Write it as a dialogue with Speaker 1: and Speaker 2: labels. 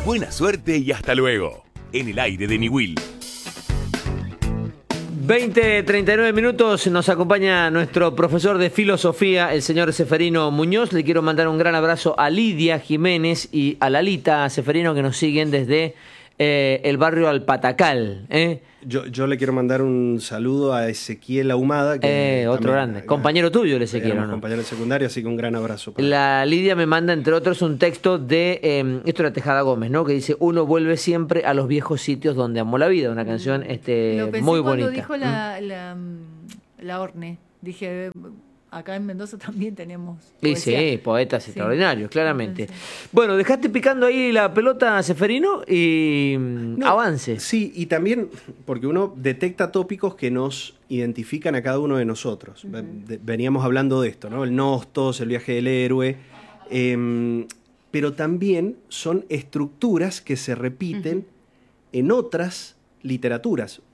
Speaker 1: Buena suerte y hasta luego. En el aire de Niwil.
Speaker 2: 20:39 minutos, nos acompaña nuestro profesor de filosofía, el señor Seferino Muñoz. Le quiero mandar un gran abrazo a Lidia Jiménez y a Lalita Seferino, que nos siguen desde el barrio Alpatacal.
Speaker 3: Yo le quiero mandar un saludo a Ezequiel Ahumada, que
Speaker 2: Otro grande, compañero tuyo, el Ezequiel, ¿no?
Speaker 3: Compañero de secundario, así que un gran abrazo.
Speaker 2: La Lidia me manda, entre otros, un texto de, esto era Tejada Gómez, ¿no? Que dice: uno vuelve siempre a los viejos sitios donde amó la vida. Una canción muy bonita.
Speaker 4: Lo dijo la Orne. Dije, acá en Mendoza también tenemos poesía.
Speaker 2: Sí, poetas extraordinarios, claramente.
Speaker 4: Entonces,
Speaker 2: bueno, dejaste picando ahí la pelota, Seferino, y avance.
Speaker 3: Sí, y también porque uno detecta tópicos que nos identifican a cada uno de nosotros. Veníamos hablando de esto, ¿no? El Nostos, el viaje del héroe, pero también son estructuras que se repiten en otras literaturas.